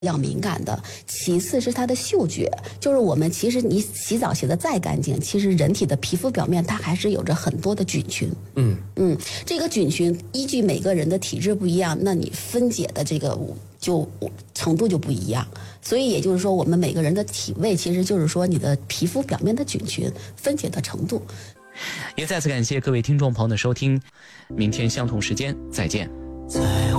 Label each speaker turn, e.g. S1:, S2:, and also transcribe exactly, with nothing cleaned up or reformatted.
S1: 要敏感的，其次是它的嗅觉，就是我们其实你洗澡洗得再干净，其实人体的皮肤表面它还是有着很多的菌群。嗯嗯，这个菌群依据每个人的体质不一样，那你分解的这个就程度就不一样。所以也就是说，我们每个人的体味，其实就是说你的皮肤表面的菌群分解的程度。
S2: 也再次感谢各位听众朋友的收听，明天相同时间再见。